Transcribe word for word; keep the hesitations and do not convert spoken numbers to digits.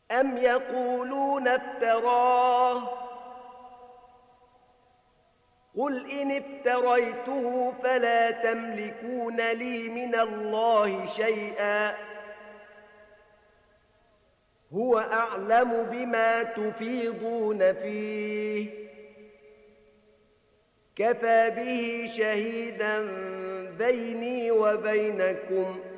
أم يقولون افتراه قل إن افتريته فلا تملكون لي من الله شيئا هو أعلم بما تفيضون فيه كفى به شهيدا بيني وبينكم